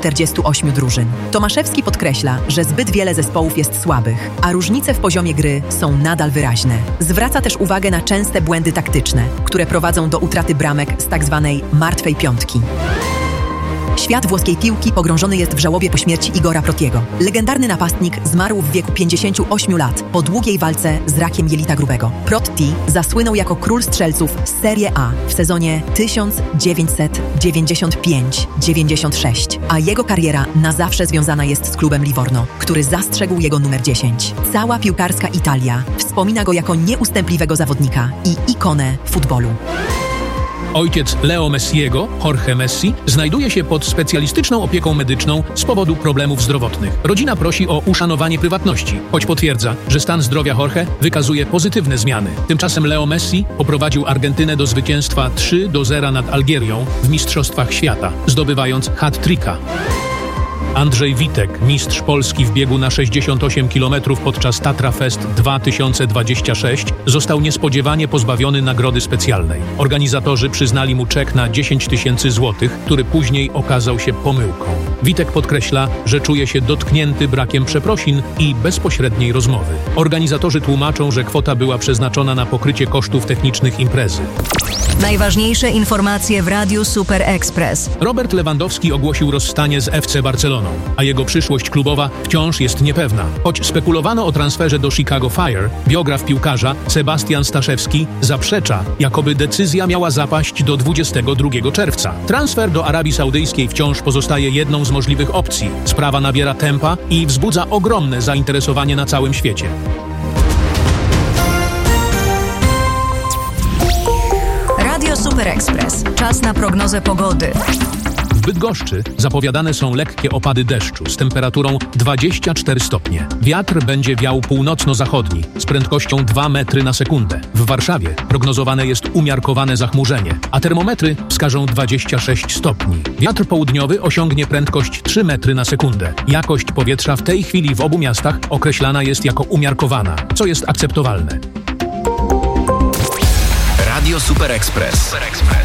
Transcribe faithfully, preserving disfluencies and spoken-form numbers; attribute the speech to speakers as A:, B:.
A: czterdziestu ośmiu drużyn. Tomaszewski podkreśla, że zbyt wiele zespołów jest słabych, a różnice w poziomie gry są nadal wyraźne. Zwraca też uwagę na częste błędy taktyczne, które prowadzą do utraty bramek z tak zwanej martwej piątki. Świat włoskiej piłki pogrążony jest w żałobie po śmierci Igora Protiego. Legendarny napastnik zmarł w wieku pięćdziesięciu ośmiu lat po długiej walce z rakiem jelita grubego. Protti zasłynął jako król strzelców z Serie A w sezonie tysiąc dziewięćset dziewięćdziesiąt pięć dziewięćdziesiąt sześć, a jego kariera na zawsze związana jest z klubem Livorno, który zastrzegł jego numer dziesięć. Cała piłkarska Italia wspomina go jako nieustępliwego zawodnika i ikonę futbolu.
B: Ojciec Leo Messiego, Jorge Messi, znajduje się pod specjalistyczną opieką medyczną z powodu problemów zdrowotnych. Rodzina prosi o uszanowanie prywatności, choć potwierdza, że stan zdrowia Jorge wykazuje pozytywne zmiany. Tymczasem Leo Messi poprowadził Argentynę do zwycięstwa trzy do zera nad Algierią w Mistrzostwach Świata, zdobywając hat-tricka. Andrzej Witek, mistrz Polski w biegu na sześćdziesiąt osiem kilometrów podczas Tatra Fest dwa tysiące dwudziesty szósty, został niespodziewanie pozbawiony nagrody specjalnej. Organizatorzy przyznali mu czek na dziesięć tysięcy złotych, który później okazał się pomyłką. Witek podkreśla, że czuje się dotknięty brakiem przeprosin i bezpośredniej rozmowy. Organizatorzy tłumaczą, że kwota była przeznaczona na pokrycie kosztów technicznych imprezy.
C: Najważniejsze informacje w Radiu Super Express.
B: Robert Lewandowski ogłosił rozstanie z F C Barceloną, a jego przyszłość klubowa wciąż jest niepewna. Choć spekulowano o transferze do Chicago Fire, biograf piłkarza Sebastian Staszewski zaprzecza, jakoby decyzja miała zapaść do dwudziestego drugiego czerwca. Transfer do Arabii Saudyjskiej wciąż pozostaje jedną z możliwych opcji. Sprawa nabiera tempa i wzbudza ogromne zainteresowanie na całym świecie.
C: Radio Super Express. Czas na prognozę pogody.
B: W Bydgoszczy zapowiadane są lekkie opady deszczu z temperaturą dwadzieścia cztery stopnie. Wiatr będzie wiał północno-zachodni z prędkością dwa metry na sekundę. W Warszawie prognozowane jest umiarkowane zachmurzenie, a termometry wskażą dwadzieścia sześć stopni. Wiatr południowy osiągnie prędkość trzy metry na sekundę. Jakość powietrza w tej chwili w obu miastach określana jest jako umiarkowana, co jest akceptowalne.
D: Radio Super Express.